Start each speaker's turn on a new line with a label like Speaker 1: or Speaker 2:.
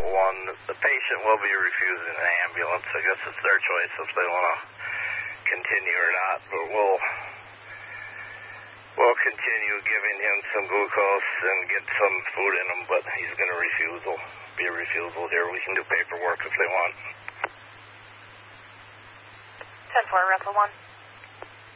Speaker 1: The patient will be refusing an ambulance. I guess it's their choice if they want to continue or not, but we'll continue giving him some glucose and get some food in him, but he's going to refuse. There'll be a refusal here. We can do paperwork if they want.
Speaker 2: 10-4, Rental 1.